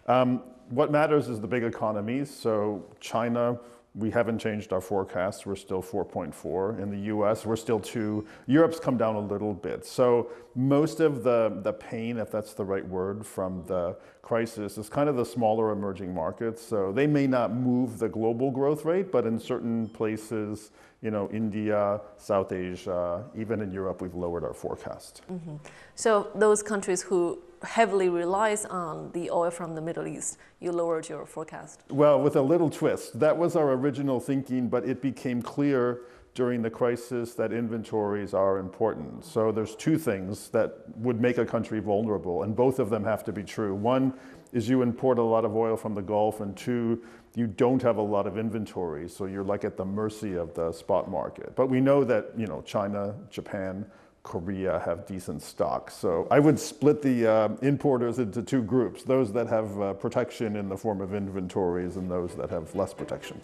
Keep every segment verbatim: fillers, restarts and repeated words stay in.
Um, what matters is the big economies. So China, we haven't changed our forecast. We're still four point four. In the U S, we're still two. Europe's come down a little bit. So most of the, the pain, if that's the right word, from the crisis is kind of the smaller emerging markets. So they may not move the global growth rate, but in certain places, you know, India, South Asia, even in Europe, we've lowered our forecast. Mm-hmm. So those countries who heavily relies on the oil from the Middle East, you lowered your forecast? Well, with a little twist. That was our original thinking, but it became clear during the crisis that inventories are important. So there's two things that would make a country vulnerable, and both of them have to be true. One is you import a lot of oil from the Gulf, and two, you don't have a lot of inventory, so you're like at the mercy of the spot market. But we know that, you know, China, Japan, Korea have decent stocks. So I would split the uh, importers into two groups, those that have uh, protection in the form of inventories and those that have less protection.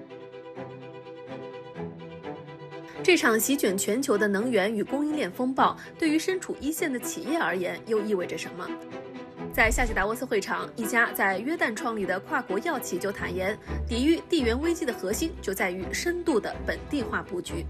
这场席卷全球的能源与供应链风暴，对于身处一线的企业而言，又意味着什么？在夏季达沃斯会场，一家在约旦创立的跨国药企就坦言，抵御地缘危机的核心就在于深度的本地化布局。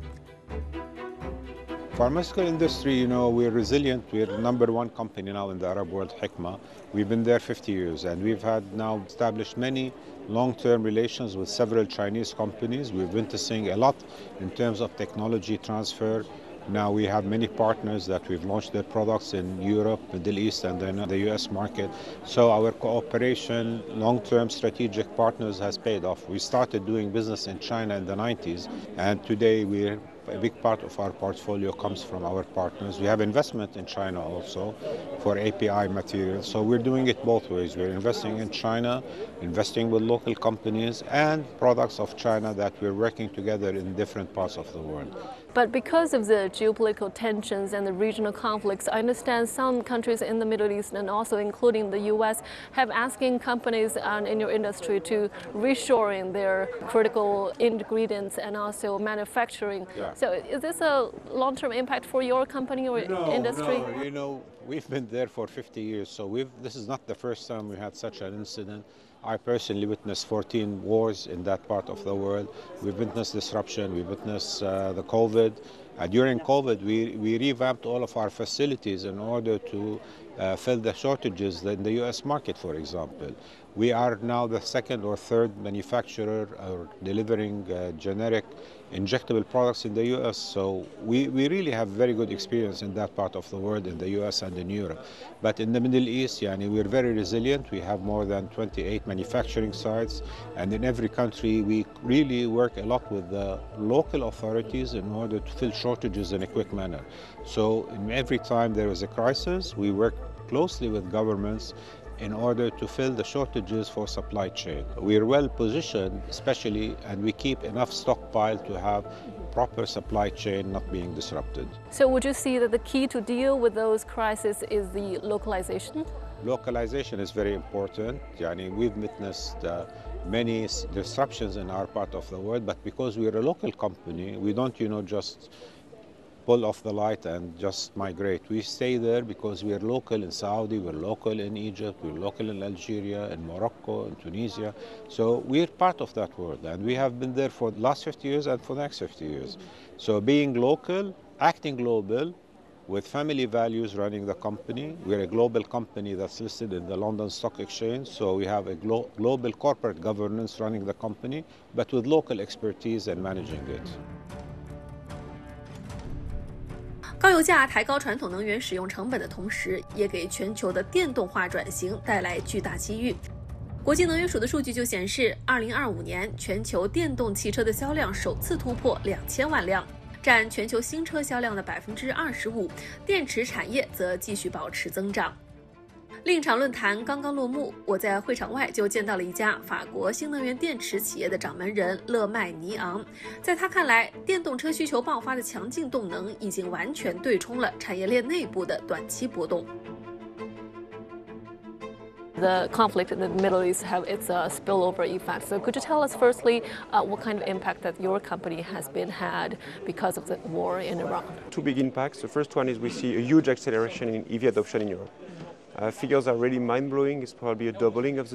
Pharmaceutical industry, you know, we're resilient. We're number one company now in the Arab world, Hikma. We've been there fifty years, and we've had now established many long-term relations with several Chinese companies. We're witnessing a lot in terms of technology transfer. Now we have many partners that we've launched their products in Europe, Middle East, and then the U S market. So our cooperation, long-term strategic partners has paid off. We started doing business in China in the nineties, and today we're a big part of our portfolio comes from our partners. We have investment in China also for A P I materials. So we're doing it both ways. We're investing in China, investing with local companies and products of China that we're working together in different parts of the world. But because of the geopolitical tensions and the regional conflicts, I understand some countries in the Middle East and also including the U S have asking companies um, in your industry to reshoring their critical ingredients and also manufacturing. Yeah. So is this a long-term impact for your company or no, industry? No, you know, we've been there for fifty years, so we've, this is not the first time we had such an incident. I personally witnessed fourteen wars in that part of the world. We've witnessed disruption, we witnessed uh, the COVID. Uh, during COVID, we, we revamped all of our facilities in order to uh, fill the shortages in the U S market, for example. We are now the second or third manufacturer or delivering uh, generic injectable products in the U S. So we, we really have very good experience in that part of the world, in the U S and in Europe. But in the Middle East, yani, we're very resilient. We have more than twenty-eight manufacturing sites. And in every country, we really work a lot with the local authorities in order to fill shortages in a quick manner. So in every time there is a crisis, we work closely with governments in order to fill the shortages for supply chain. We are well positioned, especially, and we keep enough stockpile to have proper supply chain not being disrupted. So would you see that the key to deal with those crises is the localization? Localization is very important. Yani, we've witnessed uh, many disruptions in our part of the world, but because we're a local company, we don't, you know, just pull off the light and just migrate. We stay there because we are local in Saudi, we're local in Egypt, we're local in Algeria, in Morocco, in Tunisia. So we're part of that world, and we have been there for the last fifty years and for the next fifty years. So being local, acting global, with family values running the company. We're a global company that's listed in the London Stock Exchange, so we have a glo global corporate governance running the company, but with local expertise in managing it. 高油价抬高传统能源使用成本的同时，也给全球的电动化转型带来巨大机遇。国际能源署的数据就显示，二零二五年全球电动汽车的销量首次突破两千万辆，占全球新车销量的百分之二十五。电池产业则继续保持增长。另一场论坛刚刚落幕，我在会场外就见到了一家法国新能源电池企业的掌门人勒麦尼昂。在他看来，电动车需求爆发的强劲动能已经完全对冲了产业链内部的短期波动。The conflict in the Middle East have its uh, spillover effect. So could you tell us firstly uh, what kind of impact that your company has been had because of the war in Iran? Two big impacts. The first one is we see a huge acceleration in E V adoption in Europe. Uh, figures are really mind-blowing. It's probably a doubling of the